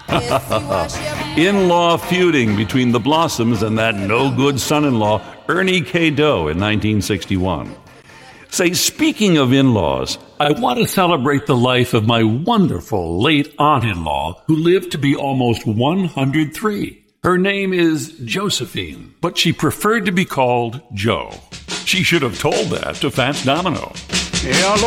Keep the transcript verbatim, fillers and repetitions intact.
In-law feuding between the Blossoms and that no-good son-in-law, Ernie K. Doe, in nineteen sixty-one. Say, speaking of in-laws, I want to celebrate the life of my wonderful late aunt-in-law who lived to be almost one hundred three. Her name is Josephine, but she preferred to be called Jo. She should have told that to Fats Domino. Yeah,